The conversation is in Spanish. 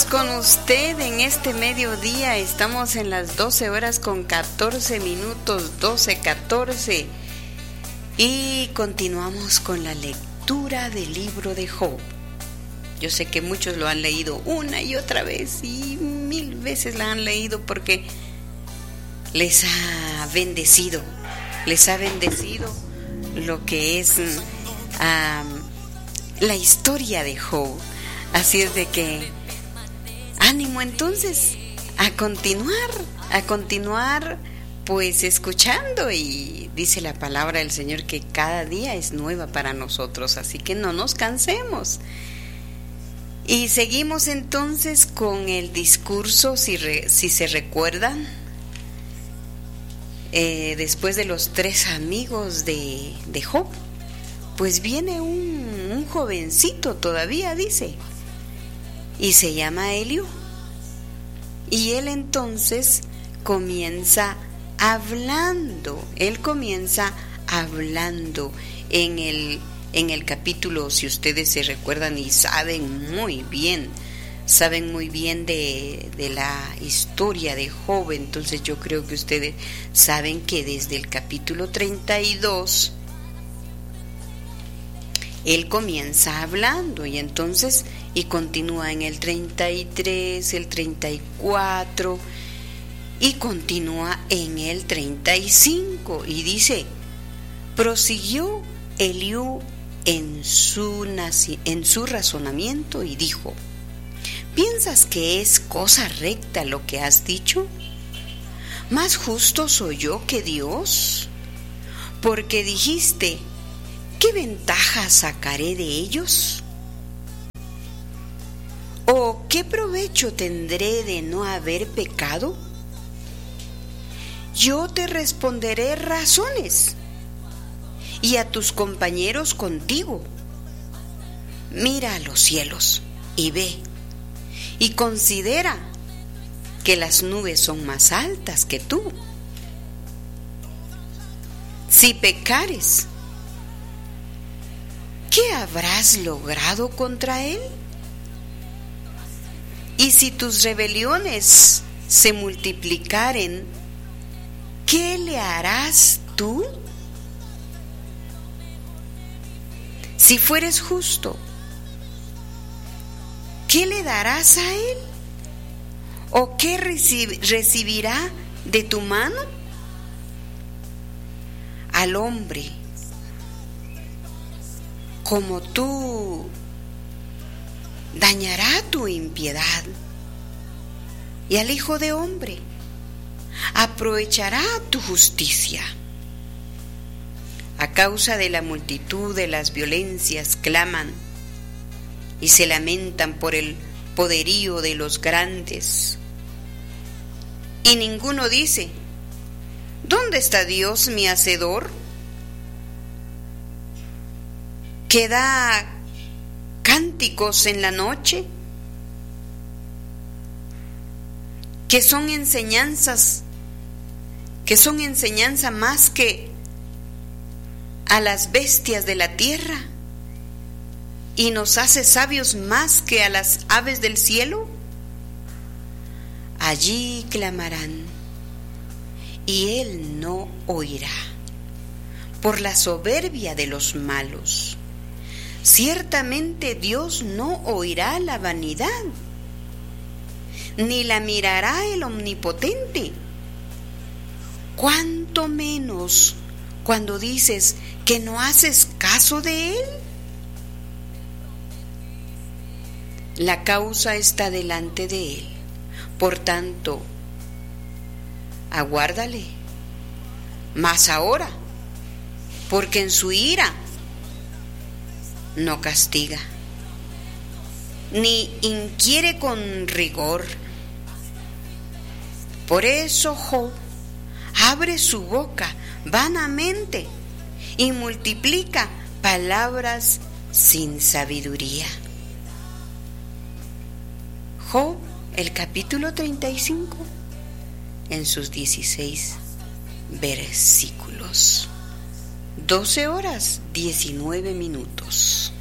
Estamos con usted en este mediodía. Estamos en las 12 horas con 14 minutos, 12:14. Y continuamos con la lectura del libro de Job. Yo sé que muchos lo han leído una y otra vez y 1000 veces la han leído porque les ha bendecido lo que es la historia de Job. Así es de que ánimo entonces a continuar pues escuchando, y dice la palabra del Señor que cada día es nueva para nosotros, así que no nos cansemos. Y seguimos entonces con el discurso, si se recuerdan, después de los 3 amigos de Job, pues viene un jovencito todavía, dice, y se llama Eliú. Y él entonces comienza hablando en el capítulo, si ustedes se recuerdan y saben muy bien de la historia de Job, entonces yo creo que ustedes saben que desde el capítulo 32 él comienza hablando y entonces y continúa en el 33, el 34 y continúa en el 35 y dice: prosiguió Eliú en su razonamiento y dijo: ¿piensas que es cosa recta lo que has dicho? ¿Más justo soy yo que Dios? Porque dijiste: ¿qué ventaja sacaré de ellos? ¿O qué provecho tendré de no haber pecado? Yo te responderé razones, y a tus compañeros contigo. Mira a los cielos y ve, y considera que las nubes son más altas que tú. Si pecares, ¿qué habrás logrado contra él? Y si tus rebeliones se multiplicaren, ¿qué le harás tú? Si fueres justo, ¿qué le darás a él? ¿O qué recibirá de tu mano? Al hombre como tú dañará tu impiedad, y al hijo de hombre aprovechará tu justicia. A causa de la multitud de las violencias claman y se lamentan por el poderío de los grandes. Y ninguno dice: ¿dónde está Dios mi hacedor? Que da cánticos en la noche, que son enseñanza más que a las bestias de la tierra, y nos hace sabios más que a las aves del cielo. Allí clamarán, y él no oirá, por la soberbia de los malos. Ciertamente Dios no oirá la vanidad, ni la mirará el omnipotente. ¿Cuánto menos cuando dices que no haces caso de él? La causa está delante de él, por tanto, aguárdale. Mas ahora, porque en su ira no castiga, ni inquiere con rigor. Por eso Job abre su boca vanamente y multiplica palabras sin sabiduría. Job, el capítulo 35, en sus 16 versículos. 12 horas 19 minutos.